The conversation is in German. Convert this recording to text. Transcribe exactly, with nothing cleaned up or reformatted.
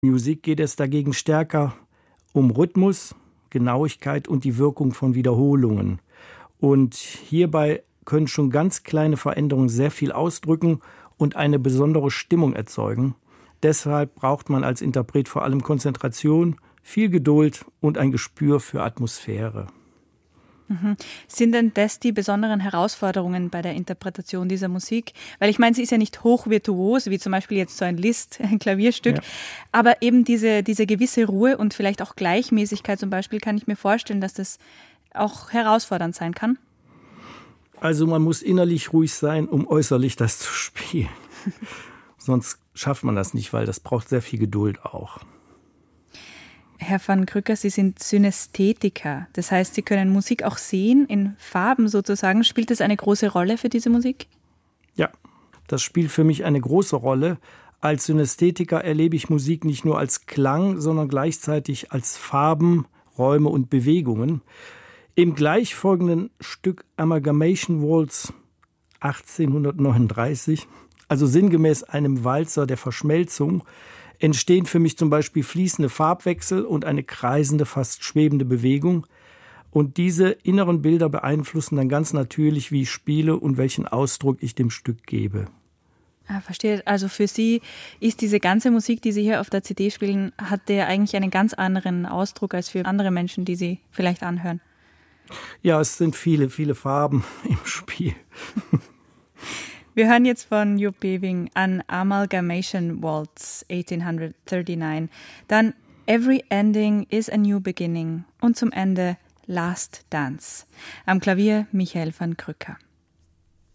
Musik geht es dagegen stärker um Rhythmus, Genauigkeit und die Wirkung von Wiederholungen. Und hierbei können schon ganz kleine Veränderungen sehr viel ausdrücken und eine besondere Stimmung erzeugen. Deshalb braucht man als Interpret vor allem Konzentration, viel Geduld und ein Gespür für Atmosphäre. Mhm. Sind denn das die besonderen Herausforderungen bei der Interpretation dieser Musik? Weil ich meine, sie ist ja nicht hochvirtuos, wie zum Beispiel jetzt so ein Liszt, ein Klavierstück, ja. Aber eben diese, diese gewisse Ruhe und vielleicht auch Gleichmäßigkeit zum Beispiel, kann ich mir vorstellen, dass das auch herausfordernd sein kann. Also man muss innerlich ruhig sein, um äußerlich das zu spielen. Sonst schafft man das nicht, weil das braucht sehr viel Geduld auch. Herr van Krücker, Sie sind Synästhetiker. Das heißt, Sie können Musik auch sehen, in Farben sozusagen. Spielt das eine große Rolle für diese Musik? Ja, das spielt für mich eine große Rolle. Als Synästhetiker erlebe ich Musik nicht nur als Klang, sondern gleichzeitig als Farben, Räume und Bewegungen. Im gleichfolgenden Stück Amalgamation Waltz achtzehnhundertneununddreißig, also sinngemäß einem Walzer der Verschmelzung, entstehen für mich zum Beispiel fließende Farbwechsel und eine kreisende, fast schwebende Bewegung. Und diese inneren Bilder beeinflussen dann ganz natürlich, wie ich spiele und welchen Ausdruck ich dem Stück gebe. Ah, verstehe. Also für Sie ist diese ganze Musik, die Sie hier auf der C D spielen, hat der eigentlich einen ganz anderen Ausdruck als für andere Menschen, die Sie vielleicht anhören? Ja, es sind viele, viele Farben im Spiel. Wir hören jetzt von Joop Bewing an Amalgamation Waltz achtzehnhundertneununddreißig, dann Every Ending is a New Beginning und zum Ende Last Dance. Am Klavier Michael van Krücker.